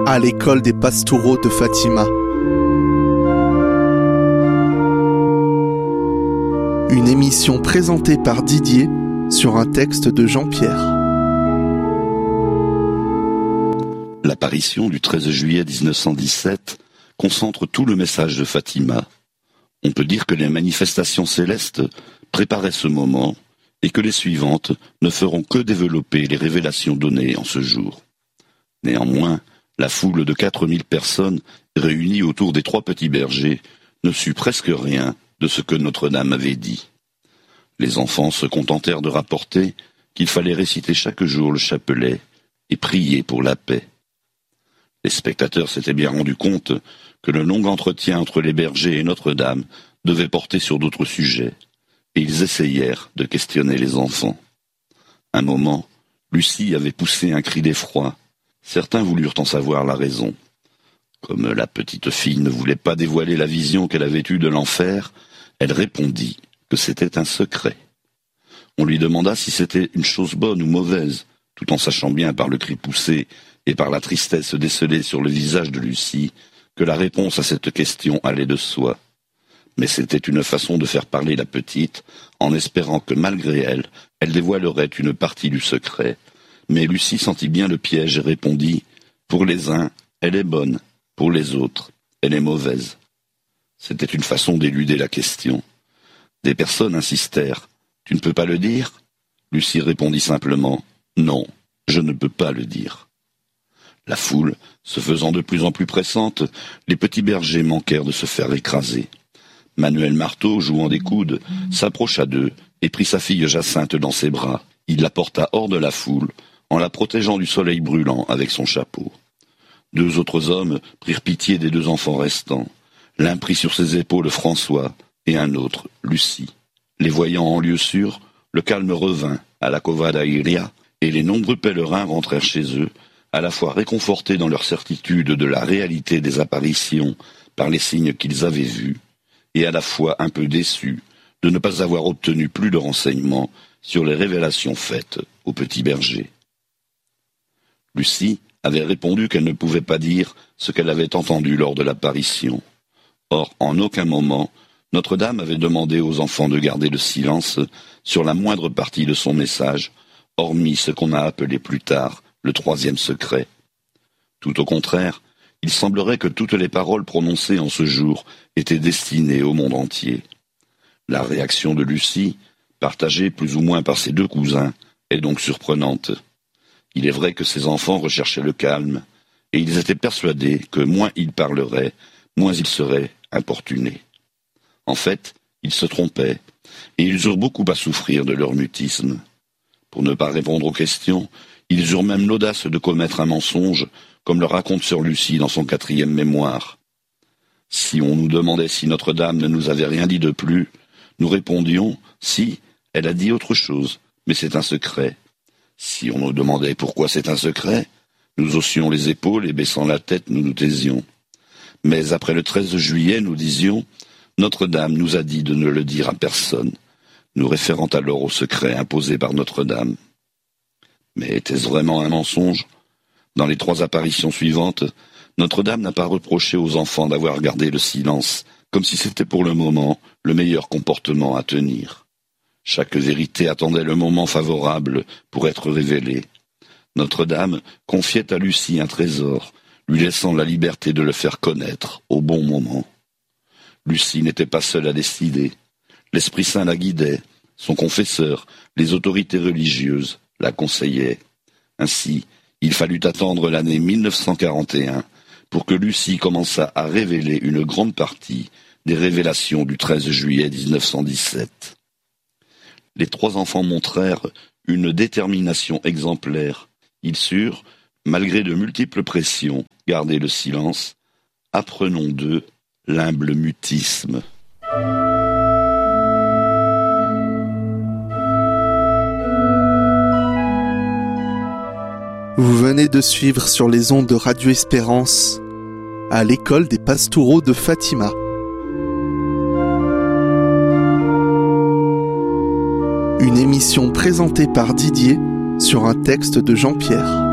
à l'école des Pastoureaux de Fatima. Une émission présentée par Didier sur un texte de Jean-Pierre. L'apparition du 13 juillet 1917 concentre tout le message de Fatima. On peut dire que les manifestations célestes préparaient ce moment et que les suivantes ne feront que développer les révélations données en ce jour. Néanmoins, la foule de 4000 personnes réunies autour des trois petits bergers ne sut presque rien de ce que Notre-Dame avait dit. Les enfants se contentèrent de rapporter qu'il fallait réciter chaque jour le chapelet et prier pour la paix. Les spectateurs s'étaient bien rendus compte que le long entretien entre les bergers et Notre-Dame devait porter sur d'autres sujets, et ils essayèrent de questionner les enfants. Un moment, Lucie avait poussé un cri d'effroi. Certains voulurent en savoir la raison. Comme la petite fille ne voulait pas dévoiler la vision qu'elle avait eue de l'enfer, elle répondit que c'était un secret. On lui demanda si c'était une chose bonne ou mauvaise, tout en sachant bien par le cri poussé et par la tristesse décelée sur le visage de Lucie que la réponse à cette question allait de soi. Mais c'était une façon de faire parler la petite, en espérant que malgré elle, elle dévoilerait une partie du secret. Mais Lucie sentit bien le piège et répondit « Pour les uns, elle est bonne, pour les autres, elle est mauvaise ». C'était une façon d'éluder la question. Des personnes insistèrent « Tu ne peux pas le dire ?» Lucie répondit simplement « Non, je ne peux pas le dire ». La foule, se faisant de plus en plus pressante, les petits bergers manquèrent de se faire écraser. Manuel Marteau, jouant des coudes, s'approcha d'eux et prit sa fille Jacinthe dans ses bras. Il la porta hors de la foule, en la protégeant du soleil brûlant avec son chapeau. Deux autres hommes prirent pitié des deux enfants restants. L'un prit sur ses épaules François et un autre, Lucie. Les voyant en lieu sûr, le calme revint à la Covada Iria et les nombreux pèlerins rentrèrent chez eux, à la fois réconfortés dans leur certitude de la réalité des apparitions par les signes qu'ils avaient vus, et à la fois un peu déçus de ne pas avoir obtenu plus de renseignements sur les révélations faites au petit berger. Lucie avait répondu qu'elle ne pouvait pas dire ce qu'elle avait entendu lors de l'apparition. Or, en aucun moment, Notre-Dame avait demandé aux enfants de garder le silence sur la moindre partie de son message, hormis ce qu'on a appelé plus tard le troisième secret. Tout au contraire, il semblerait que toutes les paroles prononcées en ce jour étaient destinées au monde entier. La réaction de Lucie, partagée plus ou moins par ses deux cousins, est donc surprenante. Il est vrai que ces enfants recherchaient le calme, et ils étaient persuadés que moins ils parleraient, moins ils seraient importunés. En fait, ils se trompaient, et ils eurent beaucoup à souffrir de leur mutisme. Pour ne pas répondre aux questions, ils eurent même l'audace de commettre un mensonge, comme le raconte sœur Lucie dans son 4e mémoire. Si on nous demandait si Notre-Dame ne nous avait rien dit de plus, nous répondions « Si, elle a dit autre chose, mais c'est un secret ». Si on nous demandait pourquoi c'est un secret, nous haussions les épaules et baissant la tête, nous nous taisions. Mais après le 13 juillet, nous disions « Notre-Dame nous a dit de ne le dire à personne », nous référant alors au secret imposé par Notre-Dame. Mais était-ce vraiment un mensonge ? Dans les 3 apparitions suivantes, Notre-Dame n'a pas reproché aux enfants d'avoir gardé le silence, comme si c'était pour le moment le meilleur comportement à tenir. Chaque vérité attendait le moment favorable pour être révélée. Notre-Dame confiait à Lucie un trésor, lui laissant la liberté de le faire connaître au bon moment. Lucie n'était pas seule à décider. L'Esprit Saint la guidait, son confesseur, les autorités religieuses la conseillaient. Ainsi, il fallut attendre l'année 1941 pour que Lucie commençât à révéler une grande partie des révélations du 13 juillet 1917. Les 3 enfants montrèrent une détermination exemplaire. Ils surent, malgré de multiples pressions, garder le silence. Apprenons d'eux l'humble mutisme. Vous venez de suivre sur les ondes de Radio Espérance à l'école des Pastoureaux de Fatima. Une émission présentée par Didier sur un texte de Jean-Pierre.